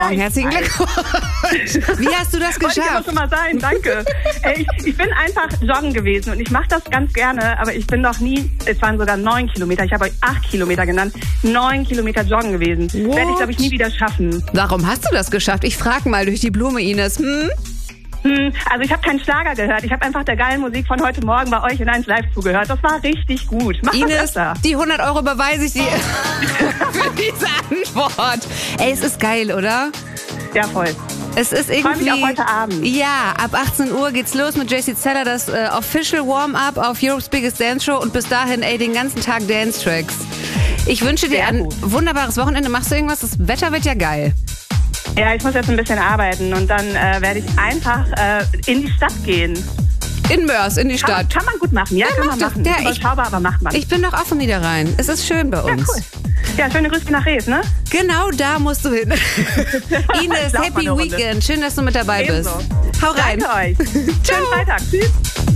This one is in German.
Herzlichen Glückwunsch. Wie hast du das geschafft? Wollte ich aber schon mal sein, danke. Ich bin einfach joggen gewesen und ich mache das ganz gerne, aber ich bin noch nie, es waren sogar 9 Kilometer, ich habe euch 8 Kilometer genannt, 9 Kilometer joggen gewesen. What? Werde ich, glaube ich, nie wieder schaffen. Warum hast du das geschafft? Ich frage mal durch die Blume, Ines. Also ich habe keinen Schlager gehört, ich habe einfach der geilen Musik von heute Morgen bei euch in 1 Live zugehört. Das war richtig gut. Mach das Ines, besser. die 100 € überweise ich dir für diese Antwort. Ey, es ist geil, oder? Ja, voll. Es ist irgendwie. Ich freue mich auf heute Abend. Ja, ab 18 Uhr geht's los mit JC Zeller, das Official Warm-Up auf Europe's Biggest Dance Show und bis dahin, den ganzen Tag Dance-Tracks. Ich wünsche dir ein wunderbares Wochenende. Machst du irgendwas? Das Wetter wird ja geil. Ja, ich muss jetzt ein bisschen arbeiten und dann werde ich einfach in die Stadt gehen. In Mörs, in die Stadt. Kann man gut machen, ja, kann man machen. Ja, Überschaubar, aber macht man. Ich bin doch auch von Niederrhein. Es ist schön bei uns. Ja, cool. Ja, schöne Grüße nach Rees, ne? Genau da musst du hin. Ines, Lauf mal Happy eine Runde. Weekend. Schön, dass du mit dabei Ebenso. bist. Hau rein. Danke euch. Schönen Freitag. Tschüss.